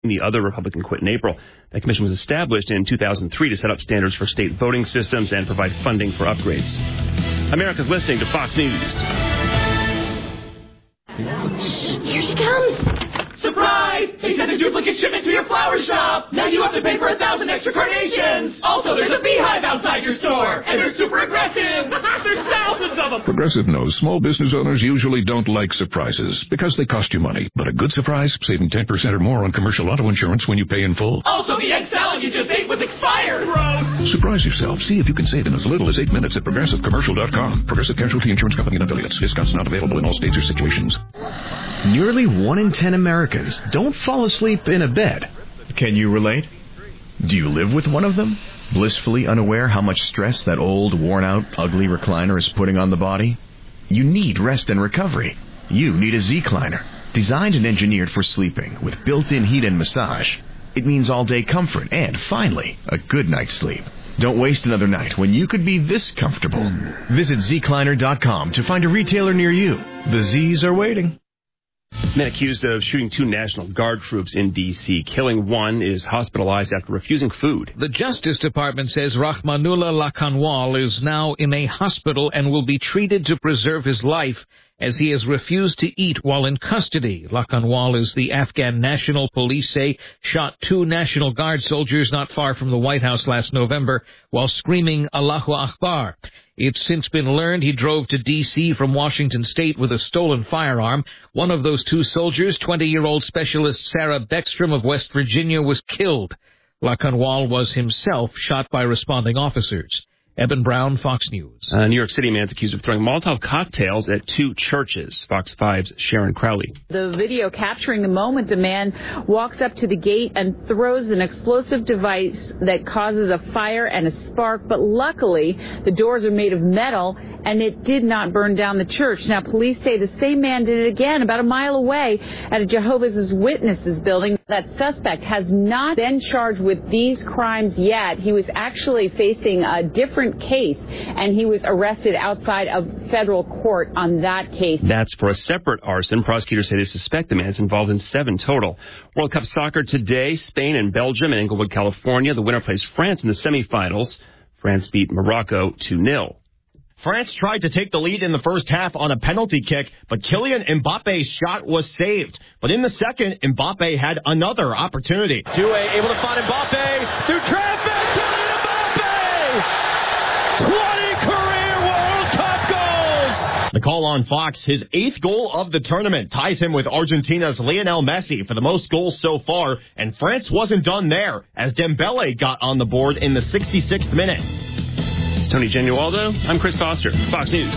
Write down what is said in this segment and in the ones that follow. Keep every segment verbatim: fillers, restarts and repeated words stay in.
The other Republican quit in April. That commission was established in two thousand three to set up standards for state voting systems and provide funding for upgrades. America's listening to Fox News. Here she comes. Surprise! They sent a duplicate shipment to your flower shop. Now you have to pay for a thousand extra carnations. Also, there's a beehive outside your store. And they're super aggressive. There's thousands of them. Progressive knows small business owners usually don't like surprises because they cost you money. But a good surprise, saving ten percent or more on commercial auto insurance when you pay in full. Also, the egg salad you just ate was expired. Gross. Surprise yourself. See if you can save in as little as eight minutes at progressive commercial dot com. Progressive Casualty Insurance Company and affiliates. Discounts not available in all states or situations. Nearly one in ten Americans don't fall asleep in a bed. Can you relate? Do you live with one of them? Blissfully unaware how much stress that old, worn-out, ugly recliner is putting on the body? You need rest and recovery. You need a Z-Cliner, designed and engineered for sleeping with built-in heat and massage. It means all-day comfort and, finally, a good night's sleep. Don't waste another night when you could be this comfortable. Visit Z Cliner dot com to find a retailer near you. The Z's are waiting. Men accused of shooting two National Guard troops in D C Killing one is hospitalized after refusing food. The Justice Department says Rahmanullah Lakanwal is now in a hospital and will be treated to preserve his life as he has refused to eat while in custody. Lakanwal, as the Afghan National Police say, shot two National Guard soldiers not far from the White House last November while screaming Allahu Akbar. It's since been learned he drove to D C from Washington State with a stolen firearm. One of those two soldiers, twenty-year-old Specialist Sarah Beckstrom of West Virginia, was killed. Lakanwal was himself shot by responding officers. Eben Brown, Fox News. A New York City man's accused of throwing Molotov cocktails at two churches. Fox five's Sharon Crowley. The video capturing the moment the man walks up to the gate and throws an explosive device that causes a fire and a spark. But luckily, the doors are made of metal, and it did not burn down the church. Now, police say the same man did it again about a mile away at a Jehovah's Witnesses building. That suspect has not been charged with these crimes yet. He was actually facing a different case, and he was arrested outside of federal court on that case. That's for a separate arson. Prosecutors say they suspect the man is involved in seven total. World Cup soccer today, Spain and Belgium in Inglewood, California. The winner plays France in the semifinals. France beat Morocco two nil. France tried to take the lead in the first half on a penalty kick, but Kylian Mbappe's shot was saved. But in the second, Mbappe had another opportunity. Doué able to find Mbappe through traffic. Kylian Mbappe! twenty career World Cup goals! The call on Fox, his eighth goal of the tournament, ties him with Argentina's Lionel Messi for the most goals so far, and France wasn't done there, as Dembele got on the board in the sixty-sixth minute. It's Tony Genualdo. I'm Chris Foster, Fox News.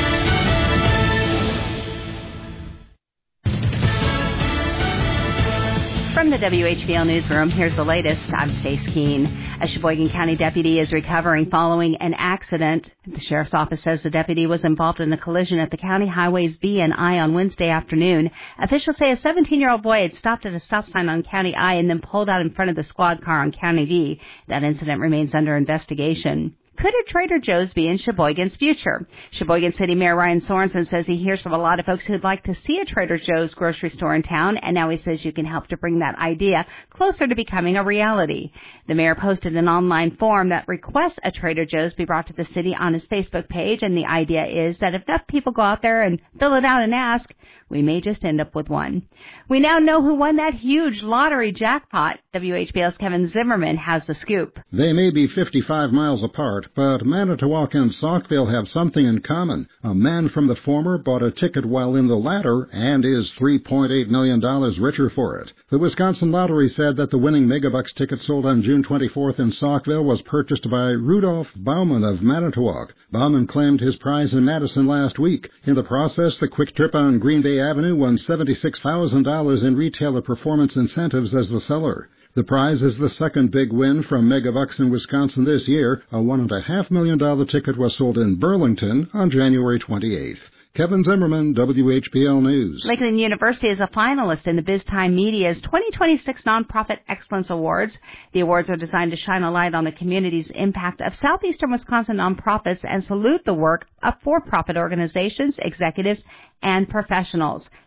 From the W H B L Newsroom, here's the latest. I'm Stace Keene. A Sheboygan County deputy is recovering following an accident. The sheriff's office says the deputy was involved in a collision at the county highways B and I on Wednesday afternoon. Officials say a seventeen-year-old boy had stopped at a stop sign on County I and then pulled out in front of the squad car on County V. That incident remains under investigation. Could a Trader Joe's be in Sheboygan's future? Sheboygan City Mayor Ryan Sorensen says he hears from a lot of folks who'd like to see a Trader Joe's grocery store in town, and now he says you can help to bring that idea closer to becoming a reality. The mayor posted an online form that requests a Trader Joe's be brought to the city on his Facebook page, and the idea is that if enough people go out there and fill it out and ask, we may just end up with one. We now know who won that huge lottery jackpot. W H B L's Kevin Zimmerman has the scoop. They may be fifty-five miles apart, but Manitowoc and Saukville have something in common. A man from the former bought a ticket while in the latter and is three point eight million dollars richer for it. The Wisconsin Lottery said that the winning Megabucks ticket sold on June twenty-fourth in Saukville was purchased by Rudolph Bauman of Manitowoc. Bauman claimed his prize in Madison last week. In the process, the Quick Trip on Green Bay Avenue won seventy-six thousand dollars in retailer performance incentives as the seller. The prize is the second big win from Megabucks in Wisconsin this year. A one point five million dollars ticket was sold in Burlington on January twenty-eighth. Kevin Zimmerman, W H B L News. Lakeland University is a finalist in the BizTime Media's twenty twenty-six Nonprofit Excellence Awards. The awards are designed to shine a light on the community's impact of southeastern Wisconsin nonprofits and salute the work of for-profit organizations, executives, and professionals.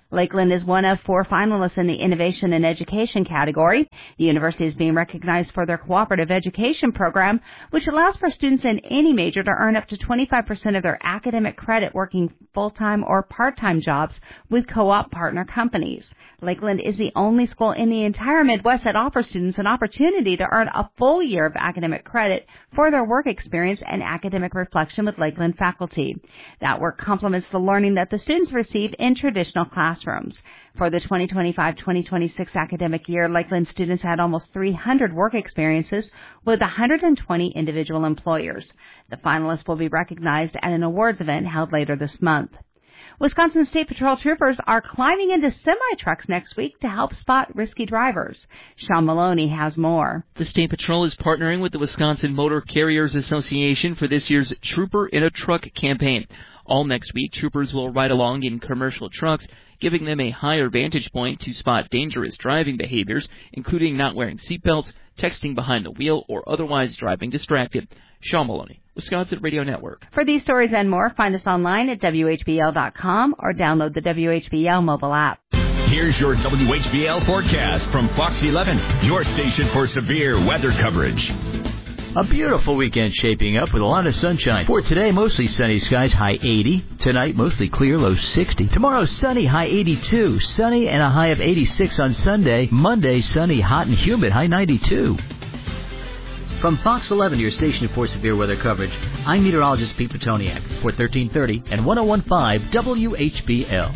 Lakeland is one of four finalists in the Innovation in Education category. The university is being recognized for their cooperative education program, which allows for students in any major to earn up to twenty-five percent of their academic credit working full-time or part-time jobs with co-op partner companies. Lakeland is the only school in the entire Midwest that offers students an opportunity to earn a full year of academic credit for their work experience and academic reflection with Lakeland faculty. That work complements the learning that the students receive in traditional classrooms. For the twenty twenty-five twenty twenty-six academic year, Lakeland students had almost three hundred work experiences with one hundred twenty individual employers. The finalists will be recognized at an awards event held later this month. Wisconsin State Patrol troopers are climbing into semi-trucks next week to help spot risky drivers. Sean Maloney has more. The State Patrol is partnering with the Wisconsin Motor Carriers Association for this year's Trooper in a Truck campaign. All next week, troopers will ride along in commercial trucks, giving them a higher vantage point to spot dangerous driving behaviors, including not wearing seatbelts, texting behind the wheel, or otherwise driving distracted. Sean Maloney, Wisconsin Radio Network. For these stories and more, find us online at W H B L dot com or download the W H B L mobile app. Here's your W H B L forecast from Fox eleven, your station for severe weather coverage. A beautiful weekend shaping up with a lot of sunshine. For today, mostly sunny skies, high eighty. Tonight, mostly clear, low sixty. Tomorrow, sunny, high eighty-two. Sunny and a high of eighty-six on Sunday. Monday, sunny, hot and humid, high ninety-two. From Fox eleven, your station for severe weather coverage, I'm meteorologist Pete Petoniak for thirteen thirty and one oh one point five W H B L.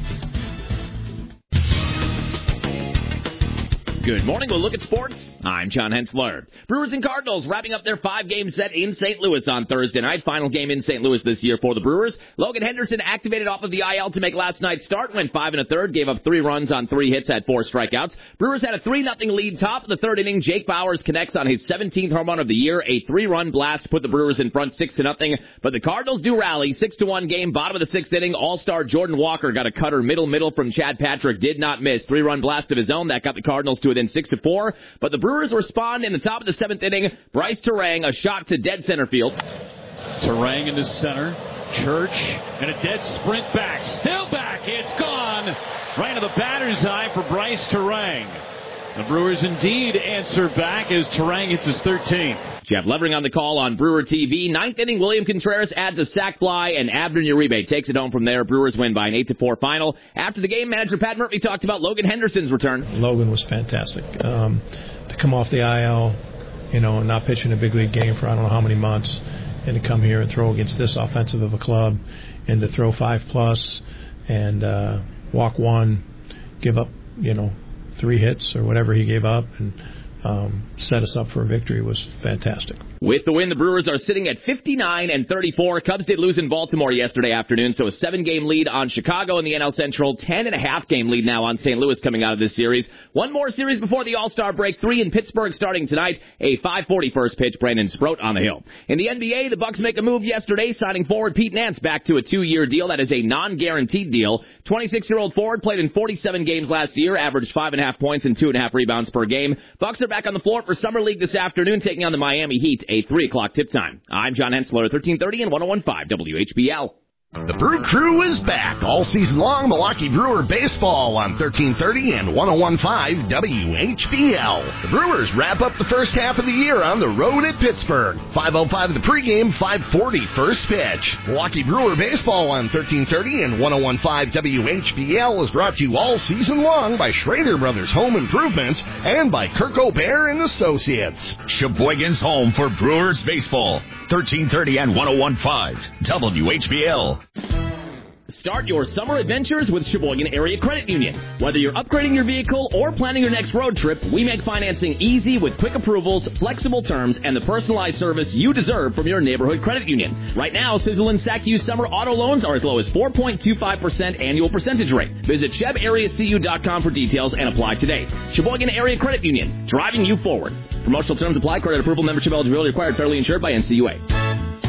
Good morning. We'll look at sports. I'm John Hensler. Brewers and Cardinals wrapping up their five-game set in Saint Louis on Thursday night. Final game in Saint Louis this year for the Brewers. Logan Henderson activated off of the I L to make last night's start. Went five and a third, gave up three runs on three hits, had four strikeouts. Brewers had a three nothing lead top of the third inning. Jake Bauers connects on his seventeenth home run of the year. A three-run blast put the Brewers in front six to nothing. But the Cardinals do rally. six to one game, bottom of the sixth inning. All-star Jordan Walker got a cutter middle-middle from Chad Patrick. Did not miss. Three-run blast of his own. That got the Cardinals to within six to four. But the Brewers respond in the top of the seventh inning. Bryce Terang, a shot to dead center field. Terang into center. Church, and a dead sprint back. Still back. It's gone. Right to the batter's eye for Bryce Terang. The Brewers indeed answer back as Terang hits his thirteenth. Jeff Levering on the call on Brewer T V. Ninth inning, William Contreras adds a sac fly, and Abner Uribe takes it home from there. Brewers win by an eight to four final. After the game, manager Pat Murphy talked about Logan Henderson's return. Logan was fantastic. Um, to come off the I L, you know, and not pitch in a big league game for I don't know how many months, and to come here and throw against this offensive of a club, and to throw five plus, and uh, walk one, give up, you know, three hits or whatever he gave up, and um, set us up for a victory was fantastic. With the win, the Brewers are sitting at fifty-nine and thirty-four. Cubs did lose in Baltimore yesterday afternoon, so a seven-game lead on Chicago in the N L Central. Ten and a half game lead now on Saint Louis coming out of this series. One more series before the All-Star break. Three in Pittsburgh starting tonight. A five forty first pitch. Brandon Sproat on the hill. In the N B A, the Bucks make a move yesterday, signing forward Pete Nance back to a two-year deal. That is a non-guaranteed deal. twenty-six-year-old forward played in forty-seven games last year, averaged five and a half points and two and a half rebounds per game. Bucks are back on the floor for Summer League this afternoon, taking on the Miami Heat. A three o'clock tip time. I'm John Hensler, thirteen thirty and one oh one point five W H B L. The Brew Crew is back all season long. Milwaukee Brewer baseball on thirteen thirty and one oh one point five W H B L. The Brewers wrap up the first half of the year on the road at Pittsburgh. five oh five of the pregame, five forty first pitch. Milwaukee Brewer baseball on thirteen thirty and one oh one point five W H B L is brought to you all season long by Schrader Brothers Home Improvements and by Kirk O'Bear and Associates. Sheboygan's home for Brewers baseball. thirteen thirty and one oh one point five W H B L. Start your summer adventures with Sheboygan Area Credit Union. Whether you're upgrading your vehicle or planning your next road trip, we make financing easy with quick approvals, flexible terms, and the personalized service you deserve from your neighborhood credit union. Right now, Sizzle and S A C U summer auto loans are as low as four point two five percent annual percentage rate. Visit Sheb Area C U dot com for details and apply today. Sheboygan Area Credit Union, driving you forward. Promotional terms apply. Credit approval, membership eligibility required. Federally insured by N C U A.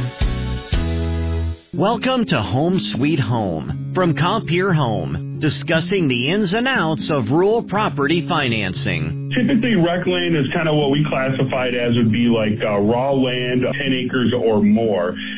Welcome to Home Sweet Home from Compeer Home, discussing the ins and outs of rural property financing. Typically, rec land is kind of what we classified as would be like uh, raw land, ten acres or more.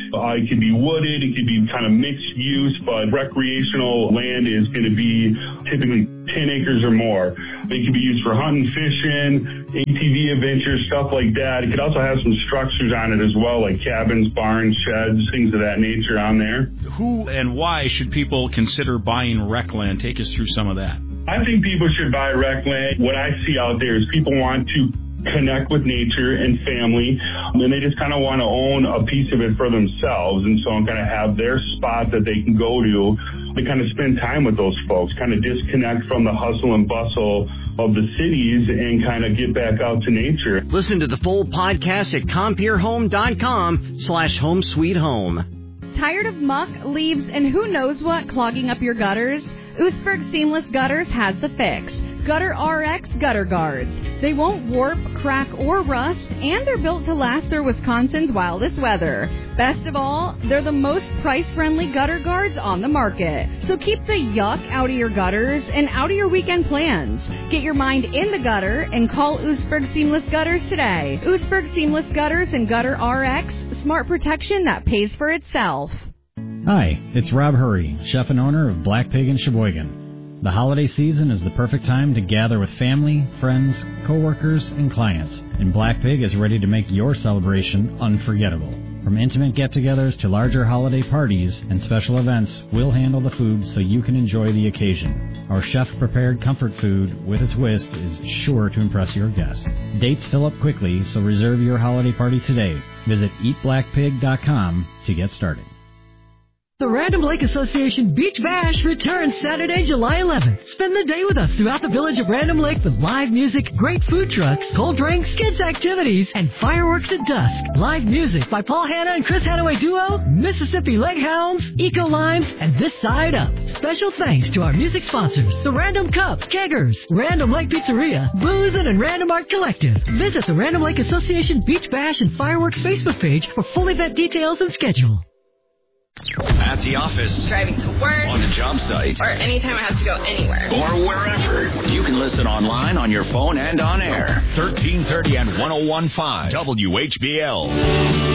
Uh, it could be wooded, it could be kind of mixed use, but recreational land is going to be typically ten acres or more. It could be used for hunting, fishing, A T V adventures, stuff like that. It could also have some structures on it as well, like cabins, barns, sheds, things of that nature on there. Who and why should people consider buying rec land? Take us through some of that. I think people should buy rec land. What I see out there is people want to connect with nature and family, and they just kind of want to own a piece of it for themselves, and so I'm going to have their spot that they can go to to kind of spend time with those folks, kind of disconnect from the hustle and bustle of the cities and kind of get back out to nature. Listen to the full podcast at compierehome.com slash home sweet home. Tired of muck, leaves, and who knows what clogging up your gutters? Oostburg Seamless Gutters has the fix. Gutter R X Gutter Guards. They won't warp, crack, or rust, and they're built to last through Wisconsin's wildest weather. Best of all, they're the most price-friendly gutter guards on the market. So keep the yuck out of your gutters and out of your weekend plans. Get your mind in the gutter and call Oostburg Seamless Gutters today. Oostburg Seamless Gutters and Gutter R X, smart protection that pays for itself. Hi, it's Rob Hurry, chef and owner of Black Pig in Sheboygan. The holiday season is the perfect time to gather with family, friends, coworkers, and clients, and Black Pig is ready to make your celebration unforgettable. From intimate get-togethers to larger holiday parties and special events, we'll handle the food so you can enjoy the occasion. Our chef-prepared comfort food with a twist is sure to impress your guests. Dates fill up quickly, so reserve your holiday party today. Visit eat black pig dot com to get started. The Random Lake Association Beach Bash returns Saturday, July eleventh. Spend the day with us throughout the village of Random Lake with live music, great food trucks, cold drinks, kids activities, and fireworks at dusk. Live music by Paul Hanna and Chris Hadaway Duo, Mississippi Lake Hounds, Eco Limes, and This Side Up. Special thanks to our music sponsors, the Random Cup, Keggers, Random Lake Pizzeria, Boozin' and Random Art Collective. Visit the Random Lake Association Beach Bash and Fireworks Facebook page for full event details and schedule. At the office, driving to work, on the job site, or anytime I have to go anywhere, or wherever. You can listen online, on your phone, and on air. thirteen thirty and one oh one point five W H B L.